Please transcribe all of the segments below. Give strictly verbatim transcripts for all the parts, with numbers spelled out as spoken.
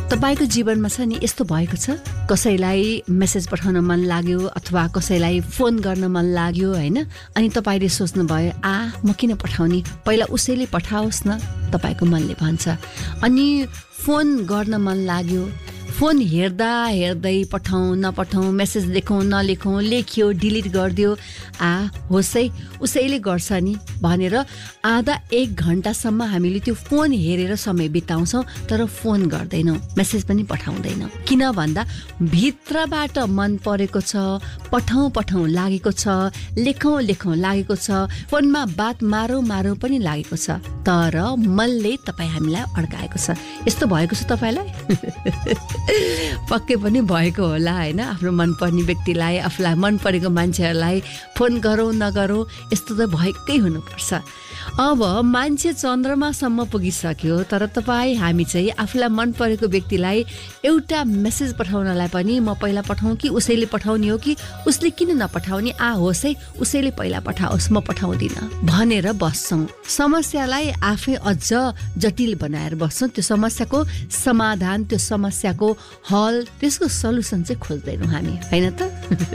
तपाईको जीवनमा छ नि यस्तो भएको छ कसैलाई मेसेज पठाउन मन लाग्यो अथवा कसैलाई फोन गर्न मन लाग्यो हैन अनि तपाईले सोच्नु भयो आ म किन पठाउने पहिला उसैले पठाओस् न तपाईको मनले भन्छ अनि फोन गर्न मन लाग्यो फोन हेर्दा हेर्दै पठाउँ नपठाउँ मेसेज लेखौँ नलेखौँ लेख्यो डिलिट गरिदियो आ होसै उसैले गर्छ नि भनेर आधा एक घण्टासम्म हामीले त्यो फोन हेरेर समय बिताउँछौँ तर फोन गर्दैनौँ मेसेज पनि पठाउँदैनौँ किन भन्दा भित्रबाट मन परेको छ पठाउँ पठाउँ लागेको छ लेखौँ लेखौँ लागेको छ फोनमा बात मारौँ मारौँ पनि लागेको छ तर मनले तपाईँ हामीलाई अड्काएको छ यस्तो भएको छ तपाईलाई पक्कै पनि भएको होला हैन आफ्नो मनपर्ने व्यक्तिलाई आफूलाई मन परेको मान्छेहरूलाई फोन गरौँ नगरौँ यस्तो त भएकै हुनुपर्छ अब मान्छे चन्द्रमासम्म पुगिसक्यो तर तपाईँ हामी चाहिँ आफूलाई मन परेको व्यक्तिलाई एउटा मेसेज पठाउनलाई पनि म पहिला पठाउँ कि उसैले पठाउने हो कि उसले किन नपठाउने आ होस् है उसैले पहिला पठाओस् म पठाउँदिन भनेर बस्छौँ समस्यालाई आफै अझ जटिल बनाएर बस्छौँ त्यो समस्याको समाधान त्यो समस्याको हल त्यसको सल्युसन चाहिँ खोज्दैनौँ हामी हैन त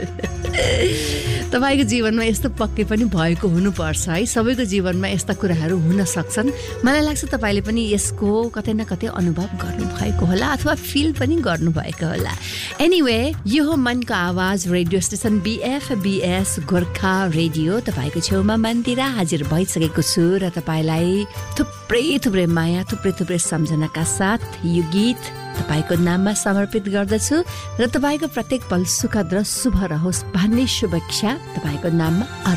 तपाईको जीवनमा यस्तो पक्कै पनि भएको हुनुपर्छ है सबैको जीवनमा यस्ता कुराहरू हुन सक्छन् मलाई लाग्छ तपाईले पनि यसको कतै न कतै अनुभव गर्नु भएको होला अथवा फिल पनि गर्नु भएको होला एनीवे यो हो मनको आवाज radio station BF BS Gorkha radio तपाईको छेउमा मन्दिरा हाजिर भइसकेको छु र तपाईलाई थुप्रै थुप्रै माया थुप्रै थुप्रै सम्झनाका साथ यो गीत तपाईको नाममा समर्पित गर्दछु र तपाईको प्रत्येक पल सुखद र शुभ रहोस् भन्ने शुभेच्छा तपाईको नाममा